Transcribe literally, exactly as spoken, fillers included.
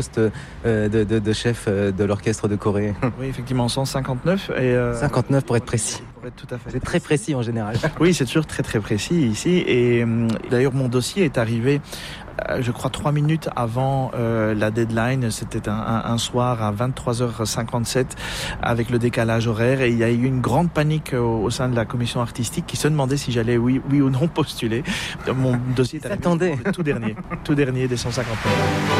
poste euh, de, de, de chef euh, de l'orchestre de Corée. Oui, effectivement, cent cinquante-neuf. Et euh, cinquante-neuf pour être précis. Pour être tout à fait. C'est très précis en général. Oui, c'est toujours très très précis ici. Et euh, d'ailleurs, mon dossier est arrivé, euh, je crois, trois minutes avant euh, la deadline. C'était un, un, un soir à vingt-trois heures cinquante-sept avec le décalage horaire. Et il y a eu une grande panique au, au sein de la commission artistique qui se demandait si j'allais oui, oui ou non postuler. Mon dossier est arrivé Attendez. tout dernier, tout dernier des cent cinquante-neuf.